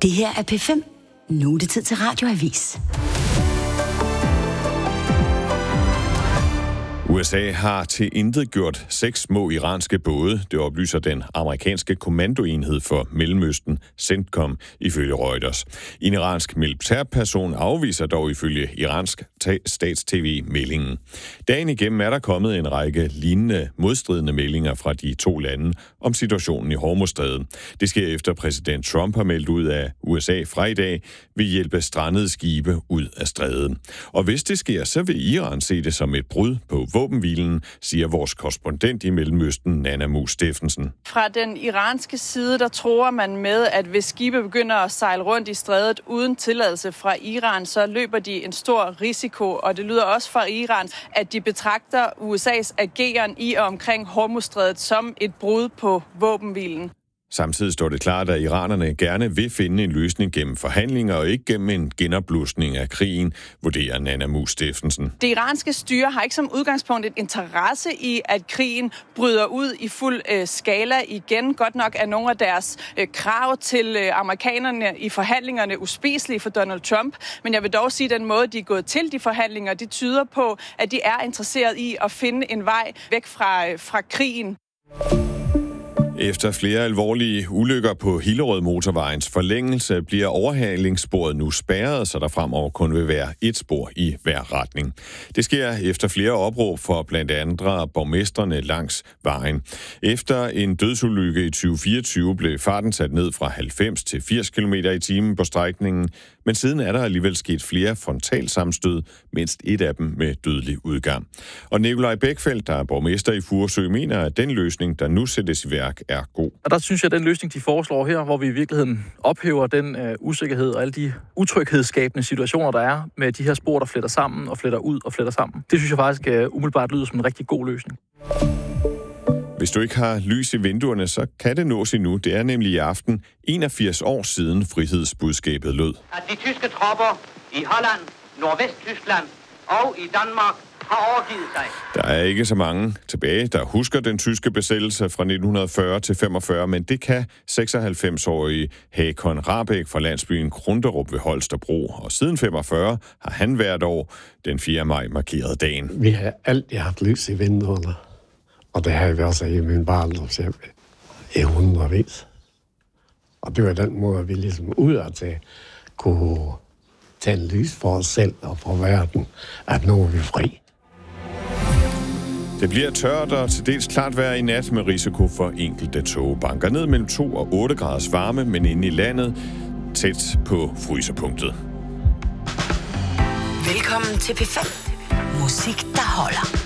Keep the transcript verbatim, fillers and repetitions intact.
Det her er P fem. Nu er det tid til Radioavis. U S A har tilintetgjort seks små iranske både, det oplyser den amerikanske kommandoenhed for Mellemøsten, CENTCOM, ifølge Reuters. En iransk militærperson afviser dog ifølge iransk stats-tv meldingen. Dagen igennem er der kommet en række lignende modstridende meldinger fra de to lande om situationen i Hormuzstrædet. Det sker efter præsident Trump har meldt ud af U S A fra i dag vil hjælpe strandede skibe ud af strædet. Og hvis det sker, så vil Iran se det som et brud på våbenhvilen, siger vores korrespondent i Mellemøsten, Nanna Mus Steffensen. Fra den iranske side, der tror man med, at hvis skibe begynder at sejle rundt i strædet uden tilladelse fra Iran, så løber de en stor risiko. Og det lyder også fra Iran, at de betragter U S A's ageren i og omkring Hormuzstrædet som et brud på våbenhvilen. Samtidig står det klart, at iranerne gerne vil finde en løsning gennem forhandlinger og ikke gennem en genopblusning af krigen, vurderer Nanna Mus Steffensen. Det iranske styre har ikke som udgangspunkt et interesse i, at krigen bryder ud i fuld øh, skala igen. Godt nok er nogle af deres øh, krav til øh, amerikanerne i forhandlingerne uspiselige for Donald Trump, men jeg vil dog sige, at den måde, de er gået til de forhandlinger, de tyder på, at de er interesseret i at finde en vej væk fra, øh, fra krigen. Efter flere alvorlige ulykker på Hillerød Motorvejens forlængelse bliver overhalingssporet nu spærret, så der fremover kun vil være et spor i hver retning. Det sker efter flere opråb for blandt andet borgmestrene langs vejen. Efter en dødsulykke i tyve fireogtyve blev farten sat ned fra halvfems til firs kilometer i timen på strækningen, men siden er der alligevel sket flere frontalsammenstød, mindst et af dem med dødelig udgang. Og Nikolaj Bækfeldt, der er borgmester i Furesø, mener, at den løsning, der nu sættes i værk, er god. Og der synes jeg, at den løsning, de foreslår her, hvor vi i virkeligheden ophæver den øh, usikkerhed og alle de utryghedsskabende situationer, der er med de her spor, der fletter sammen og fletter ud og fletter sammen. Det synes jeg faktisk øh, umiddelbart lyder som en rigtig god løsning. Hvis du ikke har lys i vinduerne, så kan det nås endnu. Det er nemlig i aften enogfirs år siden frihedsbudskabet lød. At de tyske tropper i Holland, Nordvesttyskland og i Danmark har overgivet sig. Der er ikke så mange tilbage, der husker den tyske besættelse fra nitten fyrre til femogfyrre, men det kan seksoghalvfems-årige Hakon Rahbek fra landsbyen Krunderup ved Holstebro. Og siden femogfyrre har han hvert år den fjerde maj markeret dagen. Vi har altid haft lys i vinduerne, og det har vi også i min barndomshjem i hundredvis. Og det var den måde, vi ligesom udadtil kunne tænde lys for os selv og for verden, at nu er vi fri. Det bliver tørt og til dels klart vejr i nat med risiko for enkelte tågebanker. Ned mellem to og otte graders varme, men inde i landet tæt på frysepunktet. Velkommen til P fem. Musik, der holder.